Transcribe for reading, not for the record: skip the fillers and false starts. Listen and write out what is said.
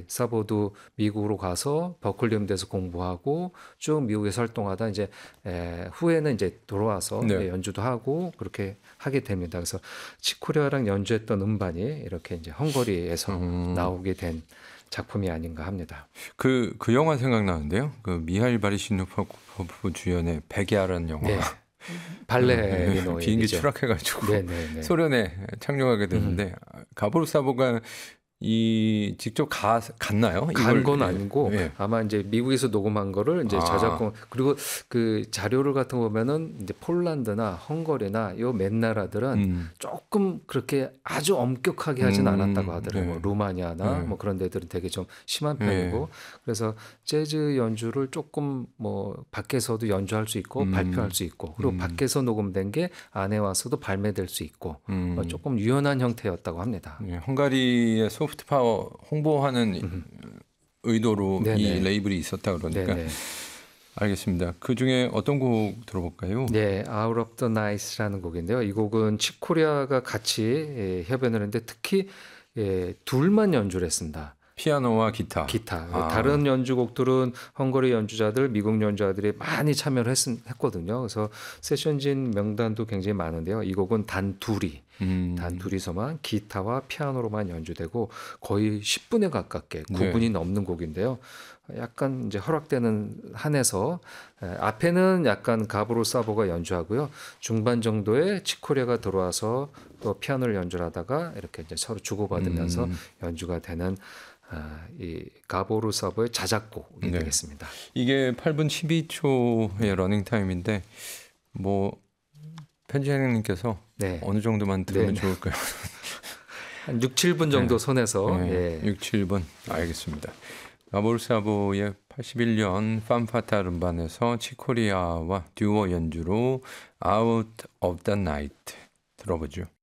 사보도 미국으로 가서 버클리 음대에서 공부하고 쭉 미국에서 활동하다 이제 후에는 이제 돌아와서 네. 연주도 하고 그렇게 하게 됩니다. 그래서 치코리아랑 연주했던 음반이 이렇게 이제 헝가리에서 나오게 된 작품이 아닌가 합니다. 그 영화 생각나는데요. 그 미하일 바리시노프 주연의 백야라는 영화. 네. 발레리노 비행기 얘기죠. 추락해가지고 네네네. 소련에 착륙하게 되는데 가보르 사보가 직접 갔나요? 간 건 아니고 예. 아마 이제 미국에서 녹음한 거를 이제 저작권 그리고 그 자료를 같은 거 보면은 이제 폴란드나 헝가리나 요 맨 나라들은 조금 그렇게 아주 엄격하게 하진 않았다고 하더라고요. 네. 뭐 루마니아나 네. 뭐 그런 데들은 되게 좀 심한 편이고 그래서 재즈 연주를 조금 뭐 밖에서도 연주할 수 있고 발표할 수 있고 그리고 밖에서 녹음된 게 안에 와서도 발매될 수 있고 조금 유연한 형태였다고 합니다. 예, 헝가리의 소프트 파워 홍보하는 의도로 네네. 이 레이블이 있었다 그러니까 네네. 알겠습니다. 그 중에 어떤 곡 들어볼까요? 네, Out of the Night라는 곡인데요. 이 곡은 치코리아가 같이 협연을 했는데 특히 둘만 연주를 했습니다. 피아노와 기타. 다른 연주곡들은 헝가리 연주자들, 미국 연주자들이 많이 참여를 했거든요. 그래서 세션진 명단도 굉장히 많은데요. 이 곡은 단 둘이서만 기타와 피아노로만 연주되고 거의 10분에 가깝게 9분이 넘는 곡인데요. 약간 이제 허락되는 한에서 앞에는 약간 가브로 사보가 연주하고요. 중반 정도에 치코리아가 들어와서 또 피아노를 연주하다가 이렇게 이제 서로 주고받으면서 연주가 되는 이 가보르 사보의 자작곡이 되겠습니다. 이게 8분 12초의 러닝 타임인데 뭐 편지장님께서 어느 정도만 들으면 좋을까요? 한 6, 7분 정도 손에서 6, 7분 알겠습니다. 가보르 사보의 81년 팜파타 음반에서 치코리아와 듀오 연주로 Out of the Night 들어보죠.